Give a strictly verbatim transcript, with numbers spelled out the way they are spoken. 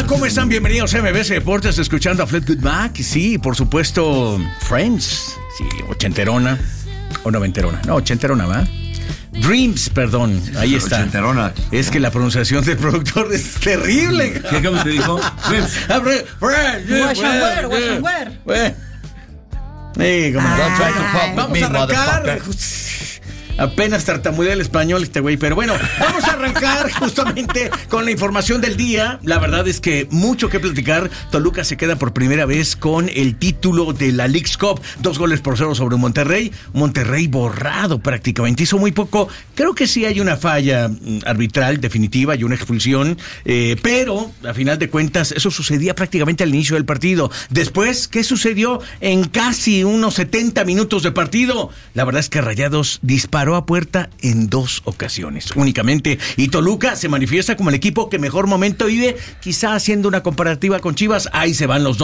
¿Cómo están? Bienvenidos a M B C Deportes, escuchando a Fleetwood Mac. Sí, por supuesto, Friends. Sí, ochenterona o noventerona. No, ochenterona, ¿va? Dreams, perdón, ahí está. Ochenterona. Es que la pronunciación del productor es terrible. ¿Qué cómo te dijo? Dreams. Wash and wear, wash and wear. Sí, como Ay. vamos a arrancar. Apenas tartamudea el español este güey, pero bueno, vamos a arrancar justamente con la información del día. La verdad es que mucho que platicar. Toluca se queda por primera vez con el título de la Leagues Cup. Dos goles por cero sobre Monterrey. Monterrey borrado prácticamente. Hizo muy poco. Creo que sí hay una falla arbitral definitiva y una expulsión. Eh, pero, a final de cuentas, eso sucedía prácticamente al inicio del partido. Después, ¿qué sucedió en casi unos setenta minutos de partido? La verdad es que Rayados disparó a puerta en dos ocasiones únicamente, y Toluca se manifiesta como el equipo que mejor momento vive, quizá haciendo una comparativa con Chivas. Ahí se van los dos.